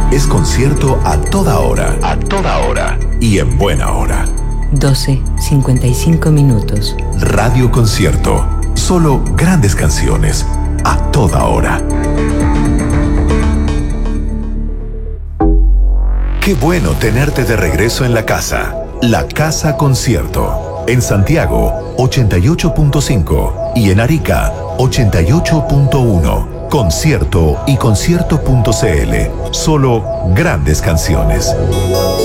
es concierto a toda hora. A toda hora. Y en buena hora. 12:55 minutos. Radio Concierto. Solo grandes canciones. A toda hora. Qué bueno tenerte de regreso en la casa. La Casa Concierto. En Santiago, 88.5. Y en Arica, 88.1. Concierto y concierto.cl. Solo grandes canciones.